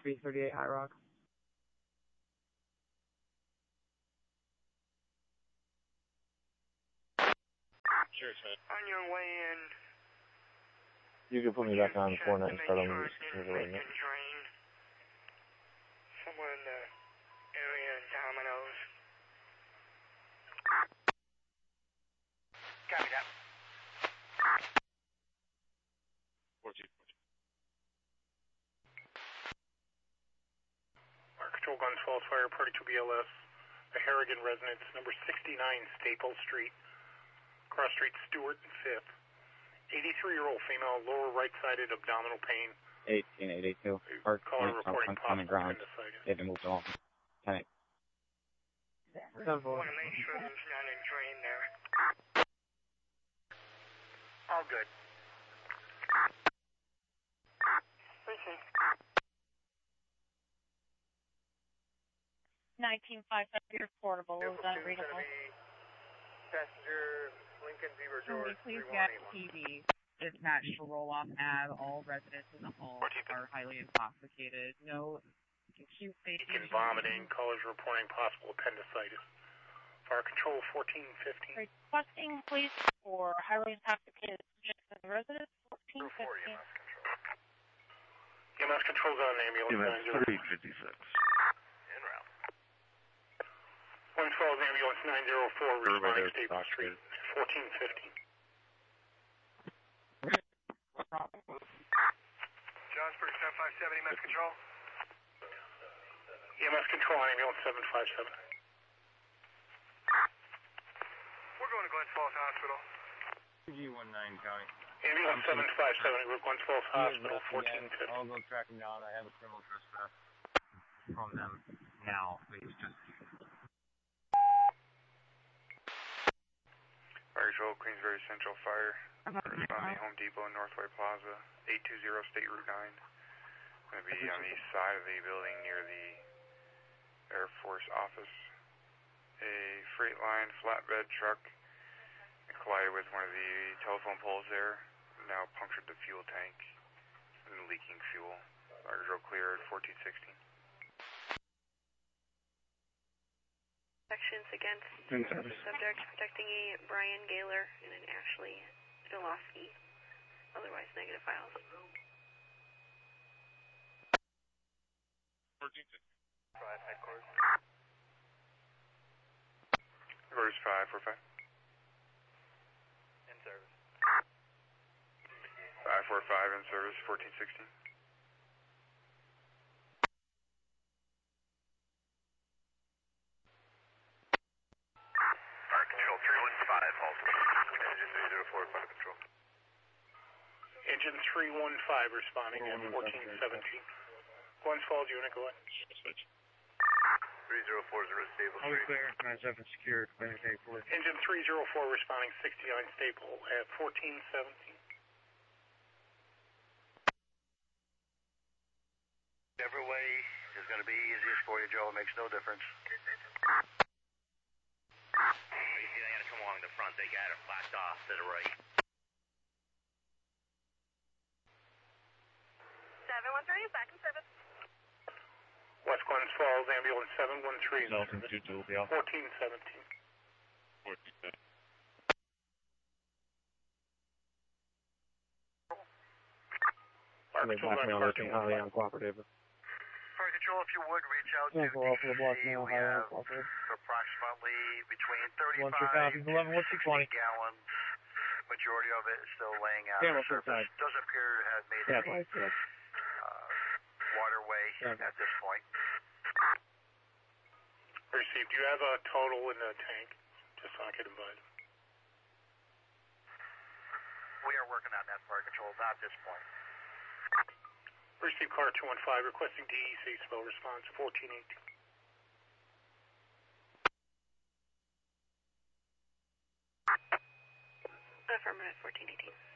338 High Rock. Sure, sir. On your way in. You can put me back on 4 and start on the drain. Somewhere in the area of Domino's. Copy that. 14. Control guns, false fire, party 2 BLS. The Harrigan residence, number 69 Staple Street. Cross Street, Stewart and 5th. 83-year-old female, lower right-sided abdominal pain. 18882. Park Caller reporting on the ground. appendicitis. They haven't moved off. 10. Want to make sure there's not a drain there. All good. Listen. 1955 portable is unreadable. Passenger Lincoln Beaver George. Can we please get TV dispatch to roll off ad? All residents in the home are highly intoxicated. No acute safety. Vomiting. Callers reporting possible appendicitis. Fire control 1415. Requesting police for highly intoxicated subjects in the residence. 1415. EMS controls on ambulance. EMS 356. En route. 112 ambulance 904 responding Staple Street. 1415. Johnsburg 757 EMS control. EMS control on ambulance 757. We're going to Glens Falls Hospital. G19 County. Ambulance 757, we're Glens Falls Hospital, 1450. I'll go track him down. I have a criminal trespass from them now. Please just. Fire Control, Queensbury Central Fire. Responding Home Depot, Northway Plaza, 820 State Route 9. Going to be on the east side of the building near the Air Force office. A freight line flatbed truck collided with one of the telephone poles there. Now punctured the fuel tank and leaking fuel. Fire Control clear at 1416. Actions against subject protecting a Brian Gaylor and an Ashley Ilofsky. Otherwise negative files. 1415. 5 headquarters. Headquarters 545. In service. 545 in service, 1416. Fire Control 315, halt. Engine 304, Fire Control. Engine 315 responding at 1417. Glens Falls unit, go ahead. Switch. 3040 Staple All Street. clear. 97 secured. Engine 304 responding 69 Staple at 1417. Whichever way is going to be easiest for you, Joe. It makes no difference. You see, they got to come along the front. They got it blocked off to the right. 713 back in service. West Glens Falls, ambulance 713. Delta 22 will be off. 1417. 1415. They're blocking out everything highly uncooperative. Fire Control, if you would, reach out to Go off the block DEC. now, We highly have uncooperative. approximately between 1 35 copies, 11, what's to 60 20? gallons. Majority of it is still laying out Camera on the surface. side. Doesn't appear to have made Yeah, any right, yeah. waterway Yeah. at this point. Received. Do you have a total in the tank? Just so I can invite. We are working on that, Fire Control, not at this point. Received car 215 requesting DEC spell response 1418. Affirmative 1418.